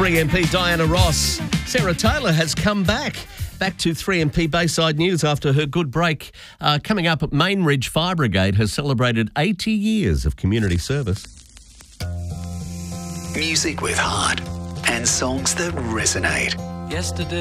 3MP Diana Ross. Sarah Taylor has come back to 3MP Bayside News after her good break. Coming up, Mainridge Fire Brigade has celebrated 80 years of community service. Music with heart and songs that resonate. Yesterday